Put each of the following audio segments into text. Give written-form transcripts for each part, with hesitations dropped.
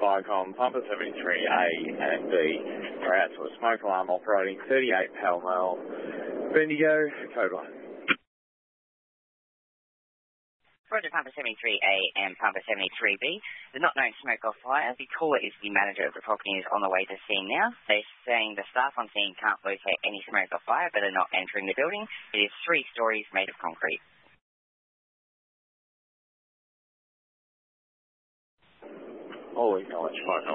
Firecom, Pumper 73A and B. We're out to a smoke alarm operating 38 Pall Mall, Bendigo, code 1. Roger, Pumper 73A and Pumper 73B. The not known smoke off fire. The caller is the manager of the property and is on the way to scene now. They're saying the staff on scene can't locate any smoke off fire, but are not entering the building. It is 3 stories made of concrete. All acknowledged, Firecom.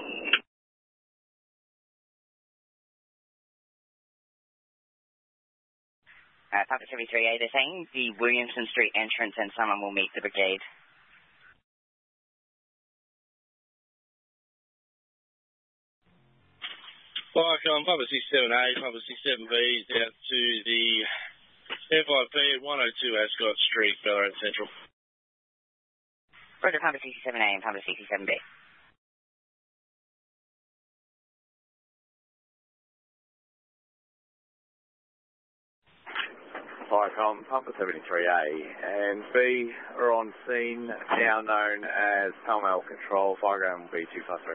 Pumper 73A, they're saying the Williamson Street entrance and someone will meet the brigade. Firecom, Pumper 67A, Pumper 67B is out to the FIP at 102 Ascot Street, Ballarat Central. Roger, Pumper 67A and Pumper 67B. Firecom, Pumper 73A and B are on scene, now known as Pall Mall Control. Fireground will be 253.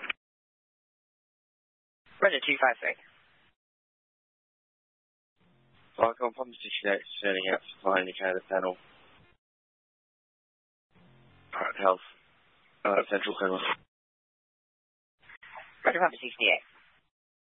Roger, 253. Firecom, Pumper 68 standing out to fire indicator panel. Private Health, Central Cleveland. Roger, Pumper 68.